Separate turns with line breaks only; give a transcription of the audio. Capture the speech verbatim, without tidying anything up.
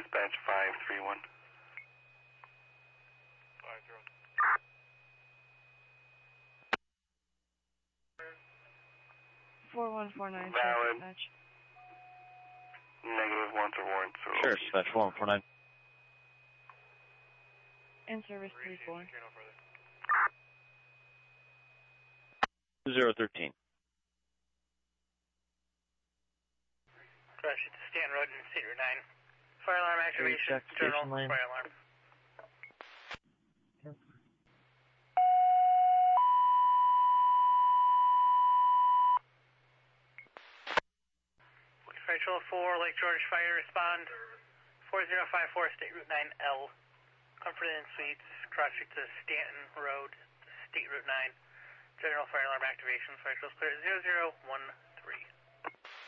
Dispatch five three one.
five three one.
four one four nine.
Valid.
Dispatch.
Negative one for warrant. So
Sure, dispatch four one four nine.
In service three four.
zero thirteen.
Crash at Stanton Road and State Route nine. Fire alarm activation. Journal. Fire alarm. Control four, Lake George Fire, respond. four zero five four, State Route nine L. Comfort Inn Suites, cross street to Stanton Road, State Route nine. General fire alarm activation, fire control clear zero zero one three.